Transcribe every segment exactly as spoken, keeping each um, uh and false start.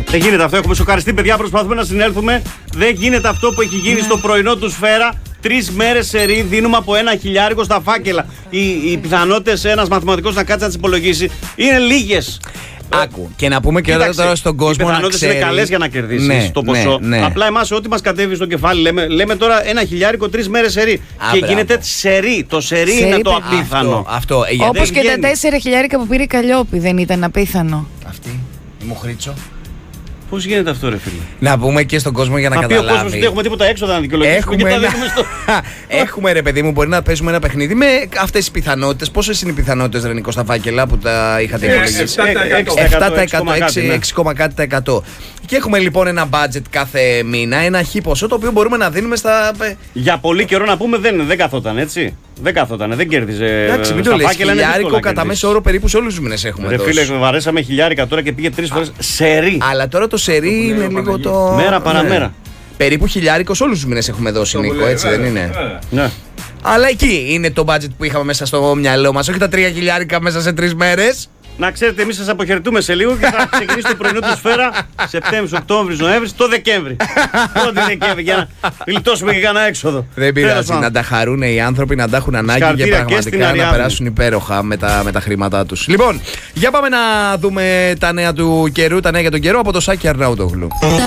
Δεν γίνεται αυτό. Έχουμε σοκαριστεί, παιδιά. Προσπαθούμε να συνέλθουμε. Δεν γίνεται αυτό που έχει γίνει ναι. στο πρωινό του Σφαίρα. Τρεις μέρες σε ρί δίνουμε από ένα χιλιάρικο στα φάκελα. Οι, οι πιθανότητες ένας μαθηματικός να κάτσει να τις υπολογίσει είναι λίγες. Άκου. Και να πούμε και Κοίταξε, τώρα στον κόσμο. Οι πιθανότητες είναι καλές για να κερδίσεις ναι, το ποσό. Ναι, ναι. Απλά εμάς ό,τι μας κατέβει στο κεφάλι λέμε, λέμε τώρα ένα χιλιάρικο τρεις μέρες σε ρί. Και μπράβο. Γίνεται σε ρί. Το σε ρί είναι το απίθανο. Αυτό, αυτό. Όπως και τα τέσσερα χιλιάρικα που πήρε η Καλλιόπη δεν ήταν απίθανο. Αυτή. Μου χρήτσο. Πώς γίνεται αυτό, ρε φίλε? Να πούμε και στον κόσμο για να θα καταλάβει. Θα πει ο κόσμος ότι έχουμε τίποτα έξοδα να δικαιολογήσουμε. Έχουμε, ένα... στο... έχουμε ρε παιδί μου, μπορεί να παίζουμε ένα παιχνίδι με αυτές τις πιθανότητες. Πόσες είναι οι πιθανότητες, ρε Νικό, στα φάκελα που τα είχατε υπολογίσει? επτά τοις εκατό, έξι κόμμα κάτι τοις εκατό. Και έχουμε λοιπόν ένα budget κάθε μήνα, ένα χι ποσό το οποίο μπορούμε να δίνουμε στα. Για πολύ καιρό να πούμε δεν, δεν καθόταν έτσι. Δεν καθόταν, δεν κέρδιζε. Εντάξει, μην το λες, χιλιάρικο κατά μέσο όρο περίπου σε όλους τους μήνες έχουμε. Ρε φίλε, βαρέσαμε χιλιάρικα τώρα και πήγε τρεις φορές σε ρί. Αλλά τώρα το σε ρί είναι λίγο το. Μέρα παραμέρα. Περίπου χιλιάρικο σε όλους τους μήνες έχουμε δώσει, Νίκο, έτσι δεν είναι? Ναι. Αλλά εκεί είναι το budget που είχαμε μέσα στο μυαλό μας, όχι τα τρία χιλιάρικα μέσα σε τρεις μέρες. Να ξέρετε, εμείς σας αποχαιρετούμε σε λίγο και θα ξεκινήσει το πρωινό του Σφαίρα Σεπτέμβρης, Οκτώβρης, Νοέμβρης, το Δεκέμβρη. Πρώτη Δεκέμβρη για να γλιτώσουμε και κανένα έξοδο. Δεν πειράζει, να τα χαρούν οι άνθρωποι, να τα έχουν ανάγκη και πραγματικά να περάσουν υπέροχα με τα, με τα χρήματά τους. Λοιπόν, για πάμε να δούμε τα νέα του καιρού, τα νέα για τον καιρό από το Σάκη Αρναούτογλου.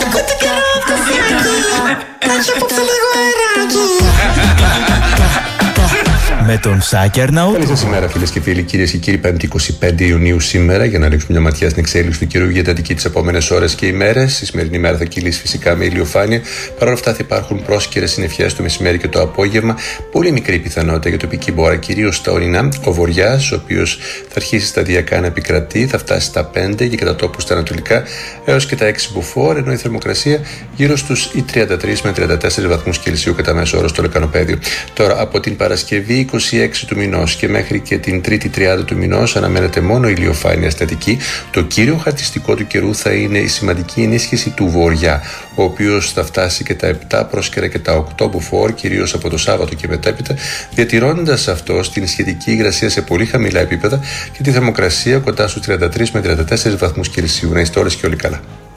Με τον Σάκη Αρναούτογλου. Καλή σας ημέρα, φίλες και φίλοι, κυρίες και κύριοι. Πέμπτη εικοστή πέμπτη Ιουνίου σήμερα, για να ρίξουμε μια ματιά στην εξέλιξη του καιρού για τα Αττική τις επόμενες ώρες και ημέρες. Η σημερινή μέρα θα κυλήσει φυσικά με ηλιοφάνεια. Παρ' όλα αυτά θα υπάρχουν πρόσκαιρες συννεφιές το μεσημέρι και το απόγευμα. Πολύ μικρή πιθανότητα για τοπική μπόρα, κυρίως στα ορεινά. Ο βοριάς, ο οποίος θα αρχίσει σταδιακά να επικρατεί, θα φτάσει στα πέντε και κατά τόπου στα ανατολικά έως και τα έξι μποφόρ, ενώ η θερμοκρασία γύρω στους τριάντα τρεις με τριάντα τέσσερις βαθμούς Κελσίου κατά μέσο όρο στο λεκανοπέδιο. Τώρα από την Παρασκευή είκοσι έξι του μηνός και μέχρι και την Τρίτη τριάντα του μηνός αναμένεται μόνο ηλιοφάνεια στατική. Το κύριο χαρακτηριστικό του καιρού θα είναι η σημαντική ενίσχυση του βοριά, ο οποίος θα φτάσει και τα επτά πρόσκαιρα και τα οκτώ μποφόρ, κυρίως από το Σάββατο και μετέπειτα, διατηρώντας αυτό στην σχετική υγρασία σε πολύ χαμηλά επίπεδα και τη θερμοκρασία κοντά στους τριάντα τρεις με τριάντα τέσσερις βαθμούς Κελσίου. Να είστε όλες και όλοι καλά.